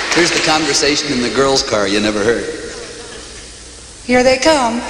Here's the conversation in the girls' car you never heard. Here they come.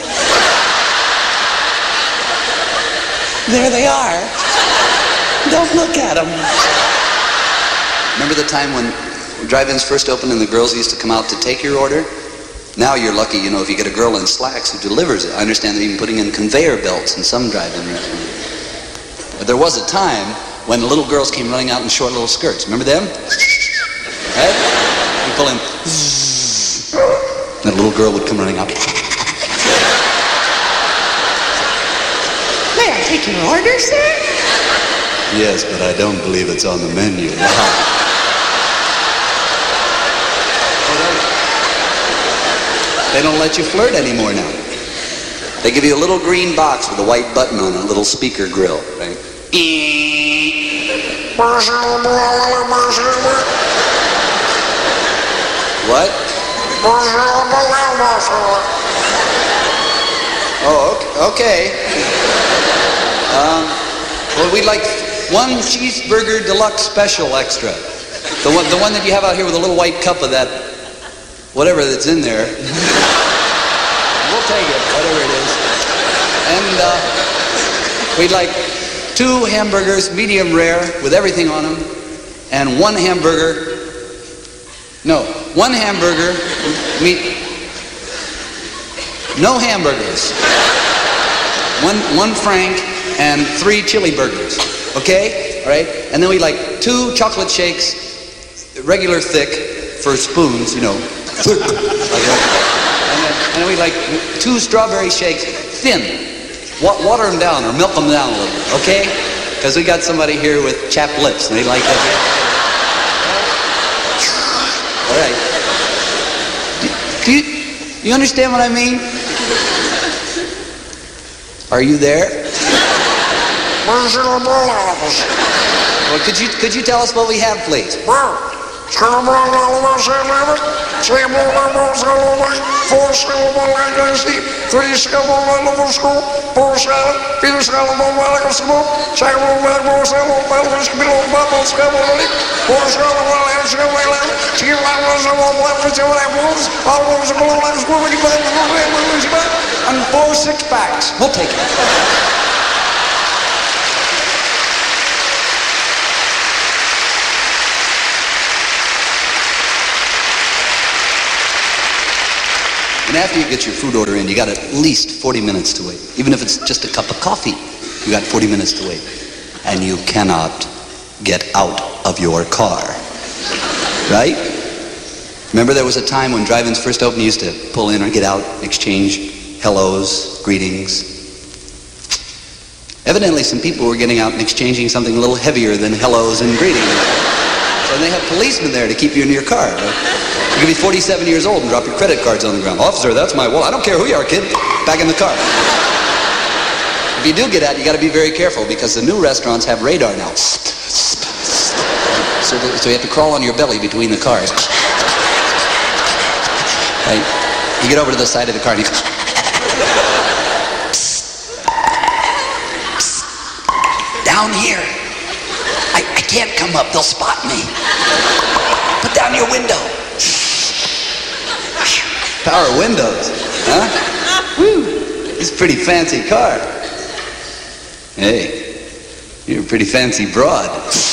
There they are. Don't look at them. Remember the time when drive-ins first opened and the girls used to come out to take your order? Now you're lucky, you know, if you get a girl in slacks who delivers it. I understand they're even putting in conveyor belts in some drive-in restaurants. But there was a time when the little girls came running out in short little skirts. Remember them? Right? You pull in. And the little girl would come running out. May I take your order, sir? Yes, but I don't believe it's on the menu. They don't let you flirt anymore now. They give you a little green box with a white button on it, a little speaker grill, right? What? Oh, okay. Well, we'd like one cheeseburger deluxe special extra. The one that you have out here with a little white cup of that, whatever that's in there. We'll take it, whatever it is. And we'd like 2 hamburgers, medium rare, with everything on them, and 1 hamburger. No, 1 hamburger, no hamburgers. One Frank and 3 chili burgers. Okay? All right? And then we like 2 chocolate shakes, regular thick, for spoons, you know. Thick. And then we like 2 strawberry shakes, thin. Water them down or milk them down a little, okay? Because we got somebody here with chapped lips and they like that. All right. Do you understand what I mean? Are you there? Well, could you tell us what we have, please? And 4 6-packs. We'll take it. And after you get your food order in, you got at least 40 minutes to wait. Even if it's just a cup of coffee, you got 40 minutes to wait. And you cannot get out of your car. Right? Remember there was a time when drive-ins first opened, you used to pull in or get out, exchange hellos, greetings. Evidently some people were getting out and exchanging something a little heavier than hellos and greetings. So they have policemen there to keep you in your car. You could be 47 years old and drop your credit cards on the ground. Officer, that's my wallet. I don't care who you are, kid. Back in the car. If you do get out, you got to be very careful because the new restaurants have radar now. So you have to crawl on your belly between the cars. Right? You get over to the side of the car and you... Down here. I can't come up. They'll spot me. Put down your window. Power windows, huh? Woo! It's a pretty fancy car. Hey, you're a pretty fancy broad.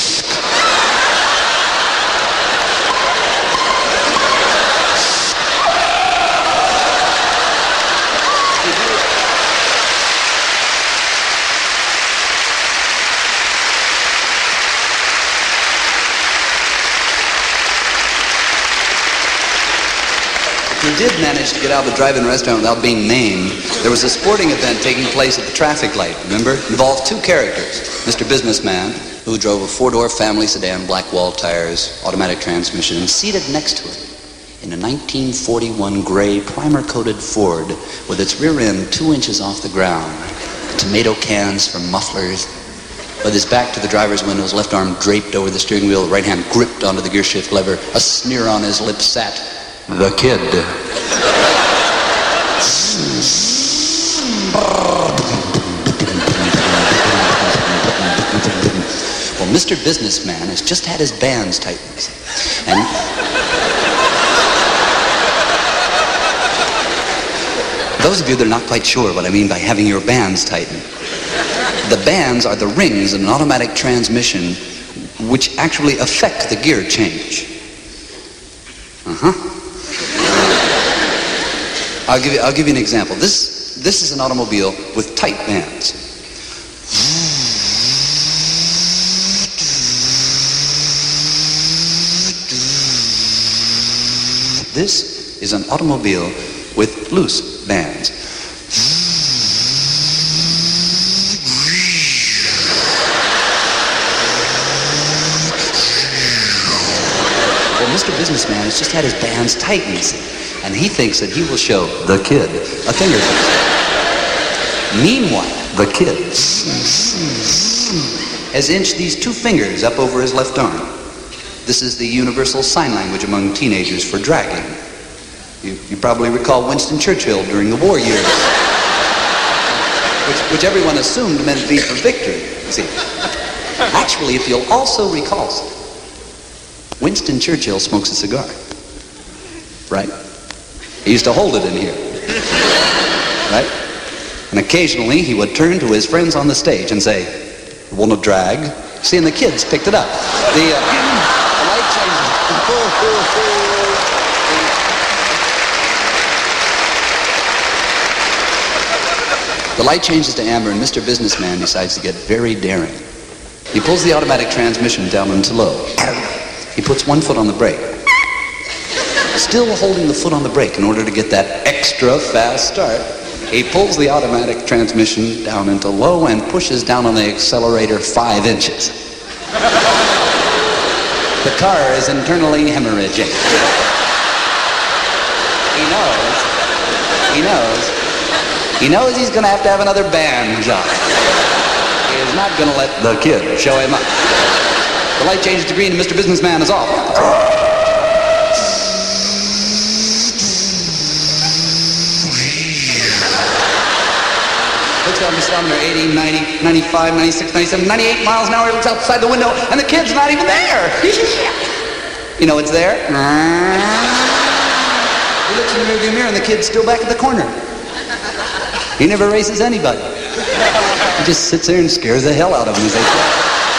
He did manage to get out of the drive-in restaurant without being named. There was a sporting event taking place at the traffic light, remember? It involved 2 characters. Mr. Businessman, who drove a 4-door family sedan, black wall tires, automatic transmission, and seated next to him in a 1941 gray primer-coated Ford with its rear end 2 inches off the ground, tomato cans for mufflers, with his back to the driver's window, his left arm draped over the steering wheel, right hand gripped onto the gear shift lever, a sneer on his lips sat the kid. Well, Mr. Businessman has just had his bands tightened. And those of you that are not quite sure what I mean by having your bands tightened, the bands are the rings in an automatic transmission which actually affect the gear change. I'll give you an example. This is an automobile with tight bands. This is an automobile with loose bands. Well, Mr. Businessman has just had his bands tightened, and he thinks that he will show the kid a finger. Meanwhile, the kid has inched these two fingers up over his left arm. This is the universal sign language among teenagers for dragging. You probably recall Winston Churchill during the war years, which everyone assumed meant V for victory. See, actually, if you'll also recall, Winston Churchill smokes a cigar, right? He used to hold it in here, right? And occasionally he would turn to his friends on the stage and say, "Want to drag?" See, and the kids picked it up. The light changes. The light changes to amber, and Mr. Businessman decides to get very daring. He pulls the automatic transmission down into low. He puts one foot on the brake, still holding the foot on the brake in order to get that extra fast start. He pulls the automatic transmission down into low and pushes down on the accelerator 5 inches. The car is internally hemorrhaging. He knows he's going to have another band job. He is not going to let the kid show him up. The light changes to green and Mr. Businessman is off. Looks on the speedometer, 80, 90, 95, 96, 97, 98 miles an hour. He looks outside the window and the kid's not even there. You know it's there? He looks in the rearview mirror and the kid's still back at the corner. He never races anybody. He just sits there and scares the hell out of them as they fly.